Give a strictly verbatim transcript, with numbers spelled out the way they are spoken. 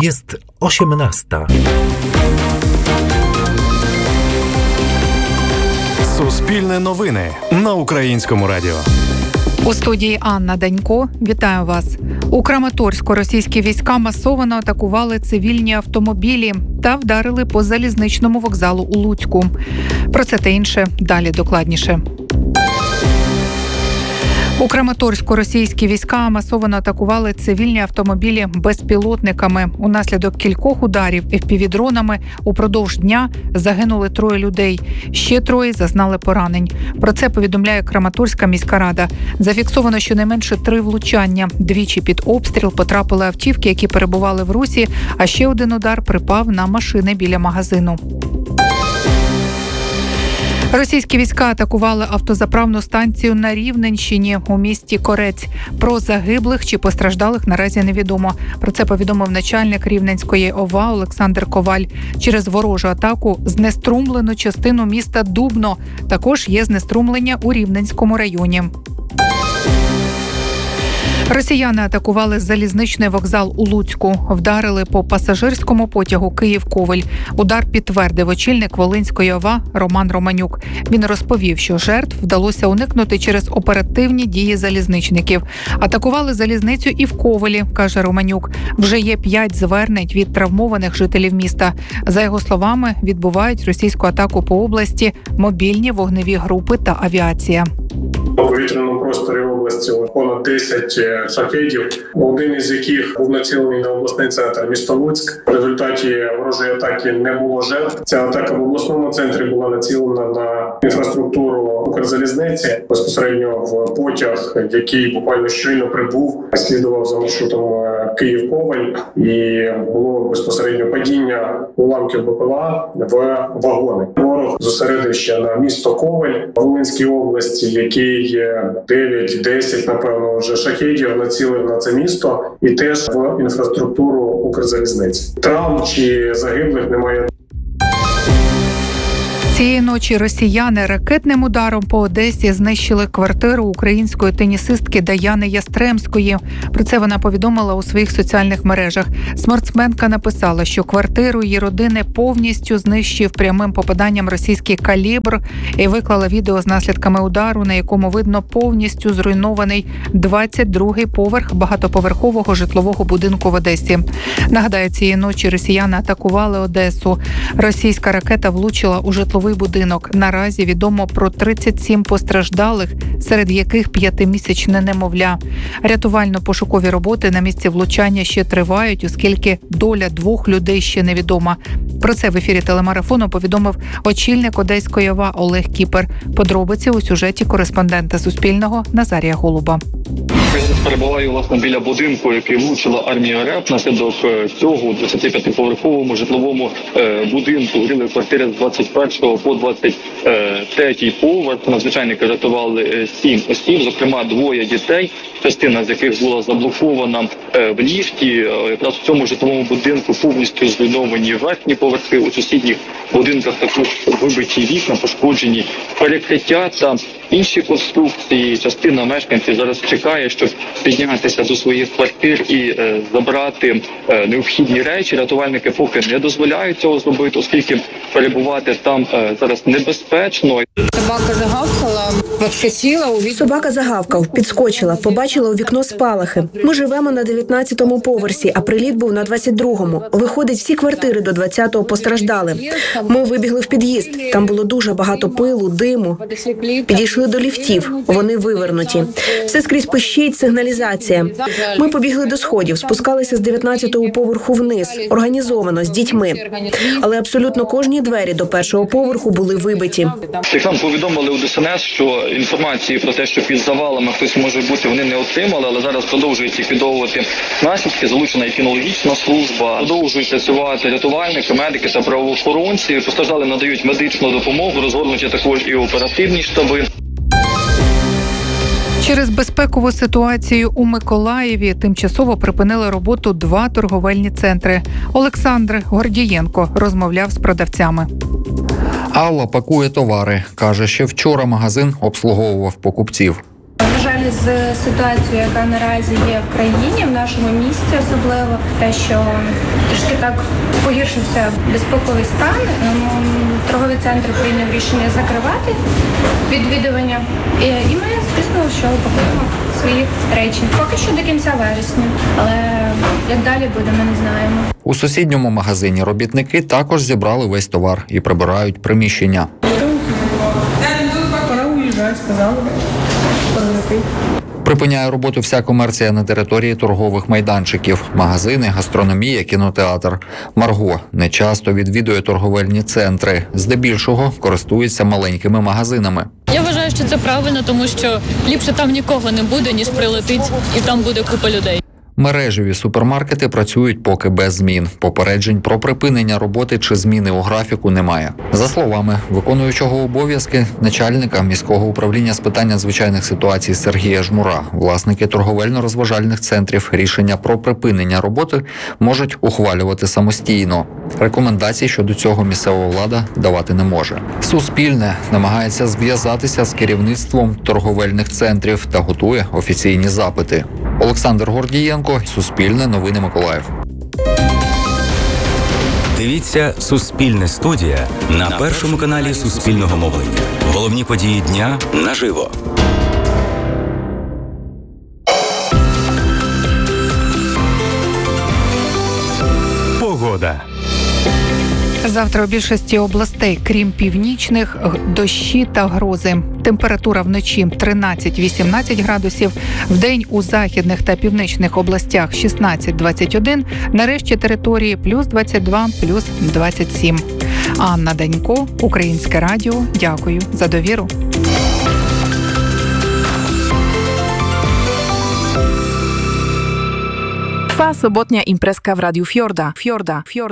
Jest osiemnasta. Суспільне новини на Українському радіо. У студії Анна Данько. Вітаю вас. У Краматорську російські війська масово атакували цивільні автомобілі та вдарили по залізничному вокзалу у Луцьку. Про це та інше далі докладніше. У Краматорську російські війська масово атакували цивільні автомобілі безпілотниками. Унаслідок кількох ударів еф пі ві-дронами упродовж дня загинули троє людей. Ще троє зазнали поранень. Про це повідомляє Краматорська міська рада. Зафіксовано щонайменше три влучання. Двічі під обстріл потрапили автівки, які перебували в русі, а ще один удар припав на машини біля магазину. Російські війська атакували автозаправну станцію на Рівненщині у місті Корець. Про загиблих чи постраждалих наразі невідомо. Про це повідомив начальник Рівненської о ва Олександр Коваль. Через ворожу атаку знеструмлено частину міста Дубно. Також є знеструмлення у Рівненському районі. Росіяни атакували залізничний вокзал у Луцьку. Вдарили по пасажирському потягу Київ-Ковель. Удар підтвердив очільник Волинської о ва Роман Романюк. Він розповів, що жертв вдалося уникнути через оперативні дії залізничників. Атакували залізницю і в Ковелі, каже Романюк. Вже є п'ять звернень від травмованих жителів міста. За його словами, відбувають російську атаку по області мобільні вогневі групи та авіація. У повітряному просторі області понад десять шахедів, один із яких був націлений на обласний центр міста Луцьк. В результаті ворожої атаки не було жертв. Ця атака в обласному центрі була націлена на інфраструктуру Укрзалізниці, безпосередньо в потяг, який буквально щойно прибув, слідував за маршрутом Київ-Ковель, і було безпосередньо падіння уламків Бе Пе Ел А в вагони. Ворог зосередив ще на місто Ковель в Волинській області, який дев'ять-десять, напевно, вже шахедів націлив на це місто і теж в інфраструктуру Укрзалізниці. Травм чи загиблих немає. Цієї ночі росіяни ракетним ударом по Одесі знищили квартиру української тенісистки Даяни Ястремської. Про це вона повідомила у своїх соціальних мережах. Спортсменка написала, що квартиру її родини повністю знищив прямим попаданням російський калібр, і виклала відео з наслідками удару, на якому видно повністю зруйнований двадцять другий поверх багатоповерхового житлового будинку в Одесі. Нагадаю, цієї ночі росіяни атакували Одесу. Російська ракета влучила у житловий будинок. Наразі відомо про тридцять сім постраждалих, серед яких п'ятимісячне немовля. Рятувально-пошукові роботи на місці влучання ще тривають, оскільки доля двох людей ще невідома. Про це в ефірі телемарафону повідомив очільник Одеської о ва Олег Кіпер. Подробиці у сюжеті кореспондента Суспільного Назарія Голуба. Перебуваю, власне, біля будинку, який влучила армія РФ. Наслідок цього двадцятип'ятиповерховому житловому е, будинку горіли квартири з двадцять першого по двадцять третій поверх. Надзвичайники рятували сім осіб, зокрема двоє дітей, частина з яких була заблокована е, в ліфті. Якраз в цьому житловому будинку повністю зруйновані верхні поверхи. У сусідніх будинках також вибиті вікна, пошкоджені перекриття та інші конструкції. Частина мешканців зараз чекає, щоб піднятися до своїх квартир і е, забрати е, необхідні речі. Рятувальники поки не дозволяють цього зробити, оскільки перебувати там е, зараз небезпечно. Собака загавкала, підскочила, увидела. Собака загавкав, підскочила, побачила у вікно спалахи. Ми живемо на дев'ятнадцятому поверсі, а приліт був на двадцять другому. Виходить, всі квартири до двадцятого постраждали. Ми вибігли в під'їзд. Там було дуже багато пилу, диму. Підійшли до ліфтів. Вони вивернуті. Все скрізь пищить, сигналізація. Ми побігли до сходів, спускалися з дев'ятнадцятого поверху вниз, організовано, з дітьми. Але абсолютно кожні двері до першого поверху були вибиті. Як нам повідомили у Де Ес Ен Ес, що інформації про те, що під завалами хтось може бути, вони не отримали, але зараз продовжують ліквідовувати наслідки, залучена і кінологічна служба, продовжують працювати рятувальники, медики та правоохоронці. Постраждалим надають медичну допомогу, розгорнуті також і оперативні штаби. Через безпекову ситуацію у Миколаєві тимчасово припинили роботу два торговельні центри. Олександр Гордієнко розмовляв з продавцями. Алла пакує товари. Каже, ще вчора магазин обслуговував покупців. Вважальний з ситуацією, яка наразі є в країні, в нашому місті особливо, те, що трішки так погіршився безпековий стан, торговий центр прийняв рішення закривати відвідування. І, і ми, звісно, що пакуємо свої речі. Поки що до кінця вересня, але як далі буде, ми не знаємо. У сусідньому магазині робітники також зібрали весь товар і прибирають приміщення. Пора уїжджати, сказали. Припиняє роботу вся комерція на території торгових майданчиків, магазини, гастрономія, кінотеатр. Марго нечасто відвідує торговельні центри, здебільшого користується маленькими магазинами. Я вважаю, що це правильно, тому що ліпше там нікого не буде, ніж прилетить, і там буде купа людей. Мережеві супермаркети працюють поки без змін. Попереджень про припинення роботи чи зміни у графіку немає. За словами виконуючого обов'язки начальника міського управління з питань надзвичайних ситуацій Сергія Жмура, власники торговельно-розважальних центрів рішення про припинення роботи можуть ухвалювати самостійно. Рекомендацій щодо цього місцева влада давати не може. Суспільне намагається зв'язатися з керівництвом торговельних центрів та готує офіційні запити. Олександр Гордієнко, Суспільне, Новини Миколаїв. Дивіться «Суспільне студія» на першому каналі Суспільного мовлення. Головні події дня наживо. Погода. Завтра у більшості областей, крім північних, дощі та грози. Температура вночі тринадцять-вісімнадцять градусів, вдень у західних та північних областях шістнадцять-двадцять один, на решті території плюс двадцять два, плюс двадцять сім. Анна Данько, Українське радіо. Дякую за довіру. Trwa sobotnia imprezka w Radiu Fiorda. Fiorda. Fiorda.